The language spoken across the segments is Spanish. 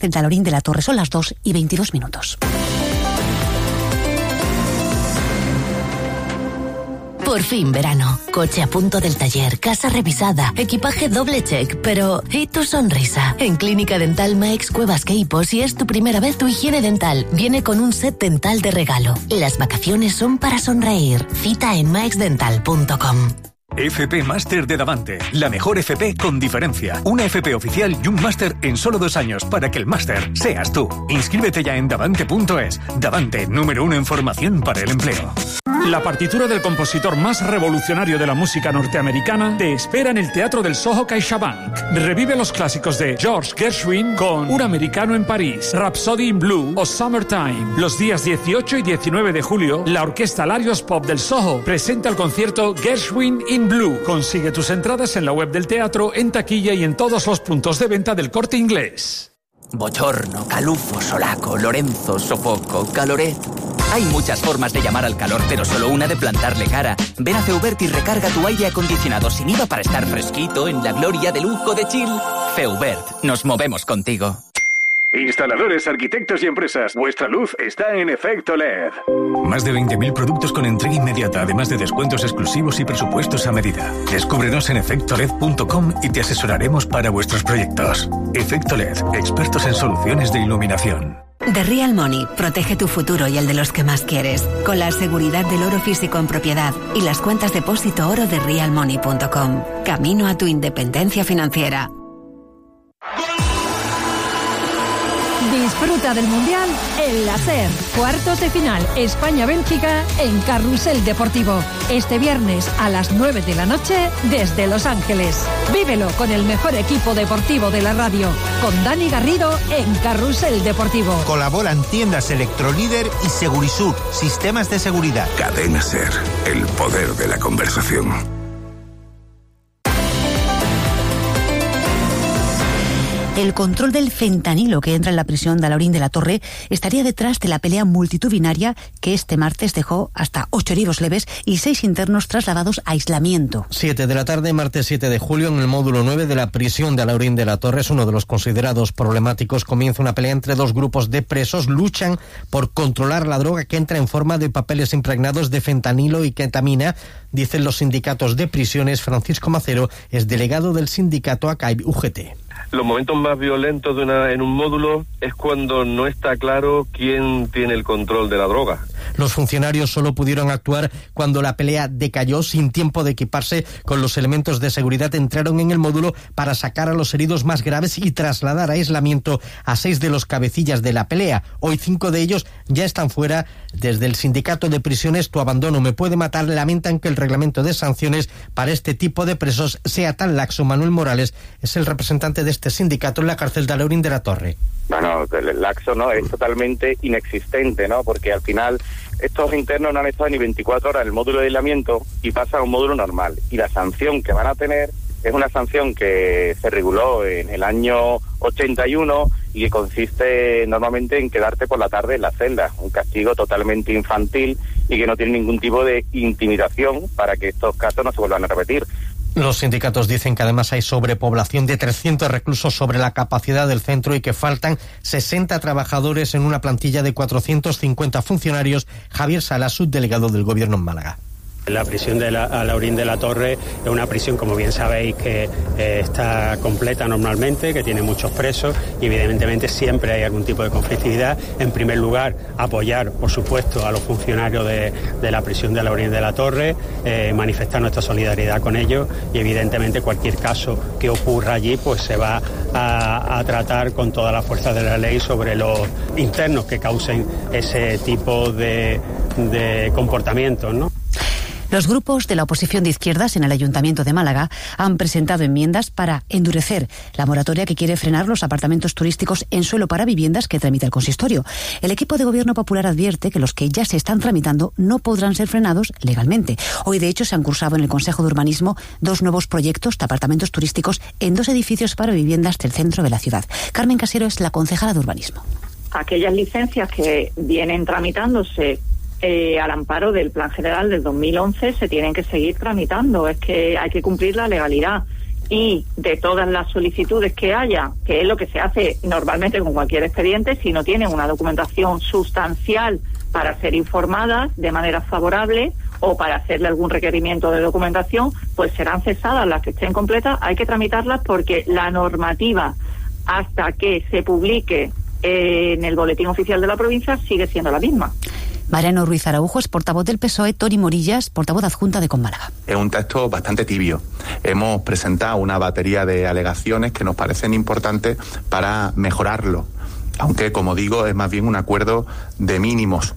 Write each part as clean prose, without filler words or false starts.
Carcel de Alaurín de la Torre. Son las 2:22. Por fin verano. Coche a punto del taller, casa revisada, equipaje doble check, pero ¿y tu sonrisa? En Clínica Dental Maix Cuevas Queipo, si es tu primera vez, tu higiene dental viene con un set dental de regalo. Las vacaciones son para sonreír. Cita en maixdental.com. FP Máster de Davante, la mejor FP con diferencia. Una FP oficial y un máster en solo 2 años para que el máster seas tú. Inscríbete ya en davante.es. Davante, número 1 en formación para el empleo. La partitura del compositor más revolucionario de la música norteamericana te espera en el Teatro del Soho CaixaBank. Revive los clásicos de George Gershwin con Un americano en París, Rhapsody in Blue o Summertime. Los días 18 y 19 de julio, la Orquesta Larios Pop del Soho presenta el concierto Gershwin in Blue. Consigue tus entradas en la web del teatro, en taquilla y en todos los puntos de venta del Corte Inglés. Bochorno, calufo, solaco, Lorenzo, sofoco, caloret. Hay muchas formas de llamar al calor, pero solo una de plantarle cara. Ven a Feubert y recarga tu aire acondicionado sin IVA para estar fresquito en la gloria de lujo de chill. Feubert, nos movemos contigo. Instaladores, arquitectos y empresas, vuestra luz está en Efecto LED. Más de 20.000 productos con entrega inmediata, además de descuentos exclusivos y presupuestos a medida. Descúbrenos en efectoled.com y te asesoraremos para vuestros proyectos. Efecto LED, expertos en soluciones de iluminación. The Real Money protege tu futuro y el de los que más quieres, con la seguridad del oro físico en propiedad y las cuentas depósito oro de realmoney.com. Camino a tu independencia financiera. Disfruta del Mundial en la SER. Cuartos de final España-Bélgica en Carrusel Deportivo. Este viernes a las 9 de la noche desde Los Ángeles. Vívelo con el mejor equipo deportivo de la radio. Con Dani Garrido en Carrusel Deportivo. Colaboran tiendas Electrolíder y Segurisur, sistemas de seguridad. Cadena SER, el poder de la conversación. El control del fentanilo que entra en la prisión de Alaurín de la Torre estaría detrás de la pelea multitudinaria que este martes dejó hasta 8 heridos leves y 6 internos trasladados a aislamiento. 7 de la tarde, martes 7 de julio, en el módulo 9 de la prisión de Alaurín de la Torre, es uno de los considerados problemáticos. Comienza una pelea entre 2 grupos de presos. Luchan por controlar la droga que entra en forma de papeles impregnados de fentanilo y ketamina, dicen los sindicatos de prisiones. Francisco Macero es delegado del sindicato ACAIB UGT. Los momentos más violentos en un módulo es cuando no está claro quién tiene el control de la droga. Los funcionarios solo pudieron actuar cuando la pelea decayó. Sin tiempo de equiparse con los elementos de seguridad, entraron en el módulo para sacar a los heridos más graves y trasladar a aislamiento a 6 de los cabecillas de la pelea. Hoy 5 de ellos ya están fuera. Desde el sindicato de prisiones, Tu abandono me puede matar, lamentan que el reglamento de sanciones para este tipo de presos sea tan laxo. Manuel Morales es el representante de este sindicato en la cárcel de Alaurín de la Torre. Bueno, el laxo no es totalmente inexistente, ¿no? Porque al final estos internos no han estado ni 24 horas en el módulo de aislamiento y pasan a un módulo normal. Y la sanción que van a tener es una sanción que se reguló en el año 81 y que consiste normalmente en quedarte por la tarde en la celda. Un castigo totalmente infantil y que no tiene ningún tipo de intimidación para que estos casos no se vuelvan a repetir. Los sindicatos dicen que además hay sobrepoblación de 300 reclusos sobre la capacidad del centro y que faltan 60 trabajadores en una plantilla de 450 funcionarios. Javier Sala, subdelegado del Gobierno en Málaga. La prisión de Alaurín de la Torre es una prisión, como bien sabéis, que está completa normalmente, que tiene muchos presos y evidentemente siempre hay algún tipo de conflictividad. En primer lugar, apoyar, por supuesto, a los funcionarios de la prisión de Alaurín de la Torre, manifestar nuestra solidaridad con ellos y evidentemente cualquier caso que ocurra allí pues se va a tratar con toda la fuerza de la ley sobre los internos que causen ese tipo de comportamientos, ¿no? Los grupos de la oposición de izquierdas en el Ayuntamiento de Málaga han presentado enmiendas para endurecer la moratoria que quiere frenar los apartamentos turísticos en suelo para viviendas que tramita el consistorio. El equipo de Gobierno Popular advierte que los que ya se están tramitando no podrán ser frenados legalmente. Hoy, de hecho, se han cursado en el Consejo de Urbanismo 2 nuevos proyectos de apartamentos turísticos en 2 edificios para viviendas del centro de la ciudad. Carmen Casero es la concejala de Urbanismo. Aquellas licencias que vienen tramitándose al amparo del Plan General del 2011 se tienen que seguir tramitando. Es que hay que cumplir la legalidad y de todas las solicitudes que haya, que es lo que se hace normalmente con cualquier expediente, si no tienen una documentación sustancial para ser informadas de manera favorable o para hacerle algún requerimiento de documentación, pues serán cesadas las que estén completas. Hay que tramitarlas porque la normativa, hasta que se publique en el Boletín Oficial de la provincia, sigue siendo la misma. Mariano Ruiz Araujo es portavoz del PSOE, Toni Morillas, portavoz adjunta de Con Málaga. Es un texto bastante tibio. Hemos presentado una batería de alegaciones que nos parecen importantes para mejorarlo, aunque, como digo, es más bien un acuerdo de mínimos.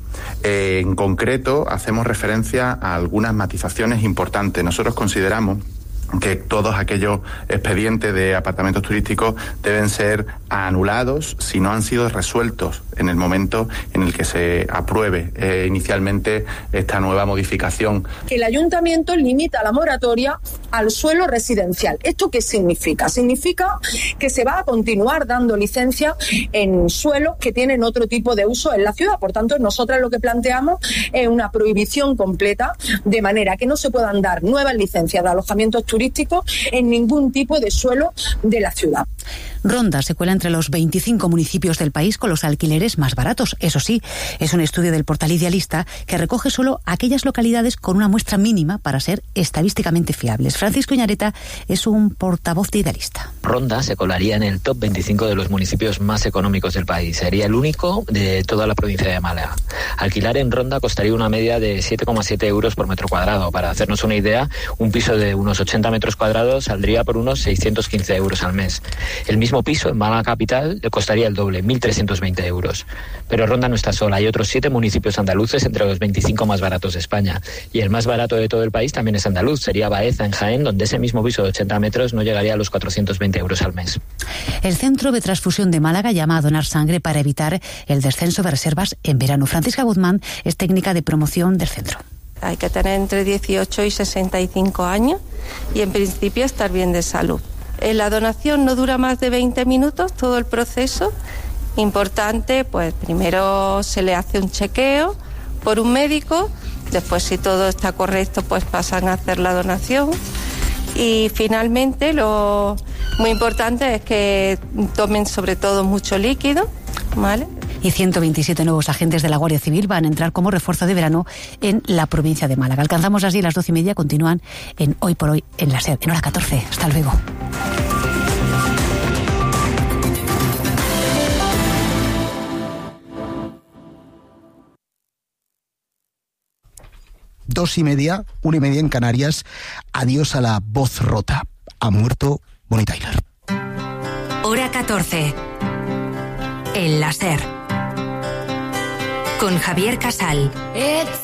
En concreto, hacemos referencia a algunas matizaciones importantes. Nosotros consideramos que todos aquellos expedientes de apartamentos turísticos deben ser anulados si no han sido resueltos en el momento en el que se apruebe inicialmente esta nueva modificación. Que el ayuntamiento limita la moratoria al suelo residencial. ¿Esto qué significa? Significa que se va a continuar dando licencia en suelos que tienen otro tipo de uso en la ciudad. Por tanto, nosotras lo que planteamos es una prohibición completa, de manera que no se puedan dar nuevas licencias de alojamientos turísticos en ningún tipo de suelo de la ciudad. Ronda se cuela entre los 25 municipios del país con los alquileres más baratos. Eso sí, es un estudio del portal Idealista que recoge solo aquellas localidades con una muestra mínima para ser estadísticamente fiables. Francisco Iñareta es un portavoz de Idealista. Ronda se colaría en el top 25 de los municipios más económicos del país. Sería el único de toda la provincia de Málaga. Alquilar en Ronda costaría una media de 7,7 euros por metro cuadrado. Para hacernos una idea, un piso de unos 80 metros cuadrados saldría por unos 615 euros al mes. El mismo piso en Málaga capital le costaría el doble, 1.320 euros. Pero Ronda no está sola, hay otros 7 municipios andaluces entre los 25 más baratos de España. Y el más barato de todo el país también es andaluz, sería Baeza en Jaén, donde ese mismo piso de 80 metros no llegaría a los 420 euros al mes. El Centro de Transfusión de Málaga llama a donar sangre para evitar el descenso de reservas en verano. Francisca Guzmán es técnica de promoción del centro. Hay que tener entre 18 y 65 años y en principio estar bien de salud. La donación no dura más de 20 minutos, todo el proceso. Importante, pues primero se le hace un chequeo por un médico, después si todo está correcto, pues pasan a hacer la donación. Y finalmente lo muy importante es que tomen sobre todo mucho líquido, ¿vale? Y 127 nuevos agentes de la Guardia Civil van a entrar como refuerzo de verano en la provincia de Málaga. Alcanzamos así las 12:30, continúan en Hoy por Hoy en la SER, en hora 14. Hasta luego. Dos y media, 1:30 en Canarias. Adiós a la voz rota. Ha muerto Bonnie Tyler. Hora 14. En la SER. Con Javier Casal.